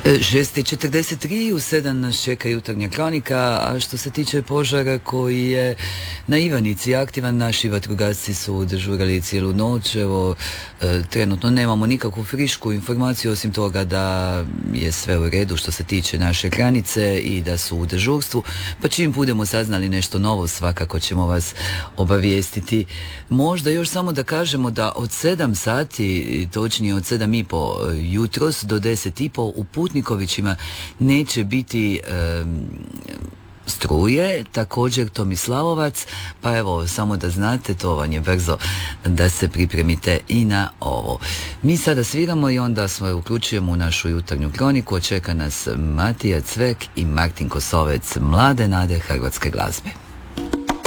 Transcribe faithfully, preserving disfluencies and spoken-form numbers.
šest i četrdeset tri, u sedam nas čeka jutarnja kronika, a što se tiče požara koji je na Ivanici aktivan, naši vatrogasci su dežurali cijelu noć. Evo, e, trenutno nemamo nikakvu frišku informaciju osim toga da je sve u redu što se tiče naše granice i da su u dežurstvu, pa čim budemo saznali nešto novo svakako ćemo vas obavijestiti. Možda još samo da kažemo da od sedam sati, točnije od sedam i po jutros do deset i po u Putnikovićima neće biti e, struje, također Tomislavovac, pa evo, samo da znate, to vam je brzo da se pripremite i na ovo. Mi sada sviramo i onda smo uključujemo u našu jutarnju kroniku. Čeka nas Matija Cvek i Martin Kosovec, mlade nade hrvatske glazbe.